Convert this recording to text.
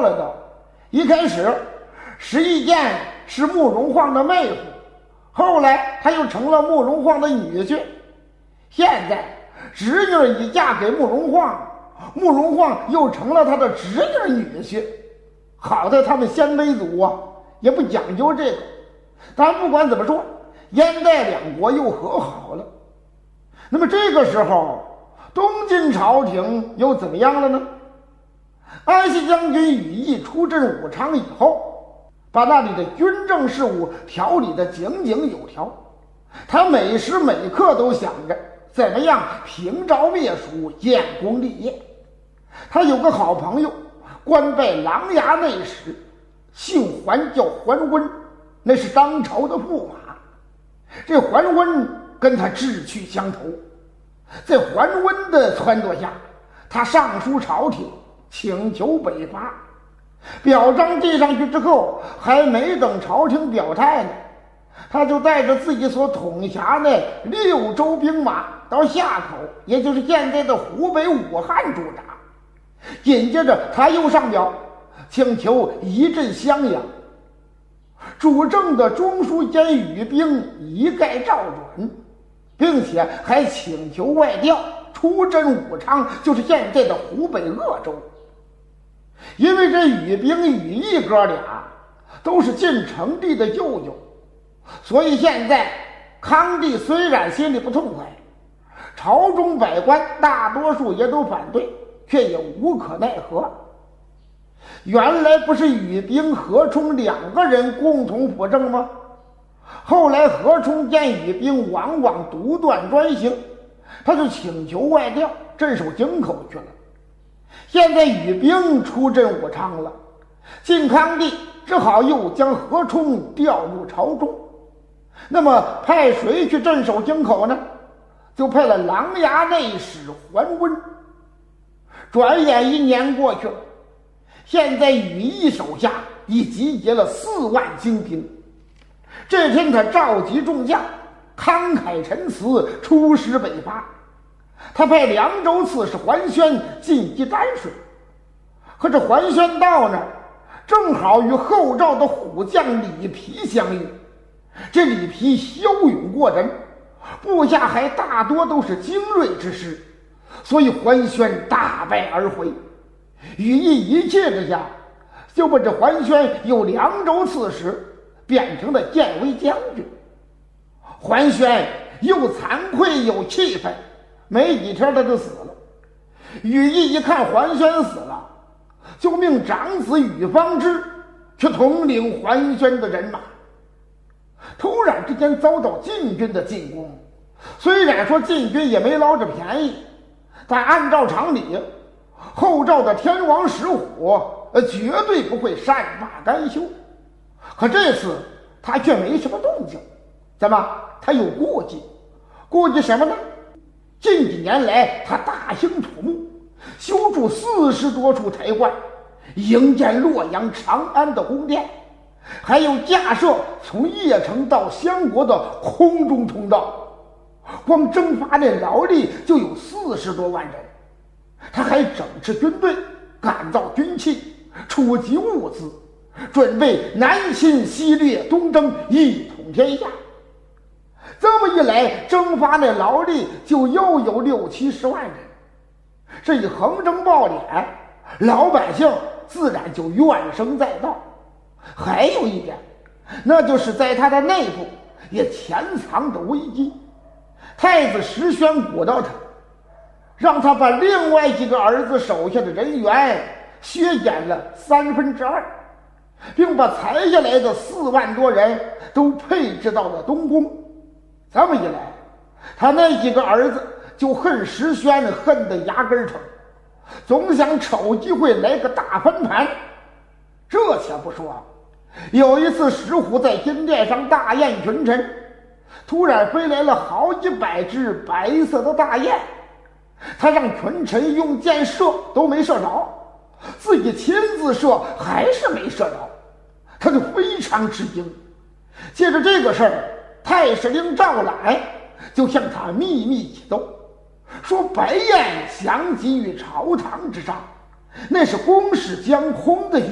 了都。一开始石义建是慕容晃的妹夫，后来他又成了慕容晃的女婿，现在侄女已嫁给慕容晃，慕容晃又成了他的侄女女婿。好在他们鲜卑族啊也不讲究这个，但不管怎么说，燕代两国又和好了。那么这个时候东晋朝廷又怎么样了呢？安西将军羽翼出镇武昌以后，把那里的军政事务调理得井井有条，他每时每刻都想着怎么样平朝灭蜀，建功立业。他有个好朋友官拜琅琊内史，姓桓，叫桓温，那是当朝的驸马。这桓温跟他志趣相投，在桓温的撺掇下，他上书朝廷请求北伐。表彰递上去之后，还没等朝廷表态呢，他就带着自己所统辖的6州兵马到夏口，也就是现在的湖北武汉驻扎。紧接着他又上表请求移镇襄阳，主政的中书监羽兵一概照准，并且还请求外调出镇武昌，就是现在的湖北鄂州。因为这羽兵羽翼哥俩都是晋成帝的舅舅，所以现在康帝虽然心里不痛快，朝中百官大多数也都反对，却也无可奈何。原来不是羽兵何冲2个人共同辅政吗？后来何冲见羽兵往往独断专行，他就请求外调镇守京口去了。现在羽兵出镇武昌了，晋康帝只好又将何冲调入朝中。那么派谁去镇守京口呢？就派了琅琊内史桓温。转眼1年过去了，现在羽翼手下已集结了4万精兵。这天他召集众将，慷慨陈词，出师北伐。他派凉州刺史桓宣进击沾水，可这桓宣到那儿正好与后赵的虎将李皮相遇。这李皮骁勇过人，部下还大多都是精锐之师，所以桓宣大败而回。羽翼一气之下，就把这桓宣由凉州刺史变成了建威将军。桓宣又惭愧又气愤，没几天他就死了。羽翼一看桓宣死了，就命长子羽方之去统领桓宣的人马。突然之间遭到晋军的进攻，虽然说晋军也没捞着便宜，但按照常理，后赵的天王石虎绝对不会善罢甘休。可这次他却没什么动静，怎么？他有顾忌，顾忌什么呢？近几年来他大兴土木，修筑40多处台观，营建洛阳、长安的宫殿，还有架设从邺城到襄国的空中通道。光征伐那劳力就有40多万人。他还整治军队，改造军器，储集物资，准备南侵西掠，东征，一统天下。这么一来，征伐那劳力就又有60、70万人。这一横征暴敛，老百姓自然就怨声载道。还有一点，那就是在他的内部也潜藏着危机。太子石宣鼓捣他，让他把另外几个儿子手下的人员削减了2/3，并把裁下来的4万多人都配置到了东宫。这么一来，他那几个儿子就恨石宣恨得牙根疼，总想瞅机会来个大翻盘。这且不说，有一次石虎在金殿上大宴群臣，突然飞来了好几百只白色的大雁，他让群臣用箭射都没射着，自己亲自射还是没射着，他就非常吃惊。借着这个事儿，太史令赵览就向他秘密启奏，说白雁翔集于朝堂之上，那是公事将空的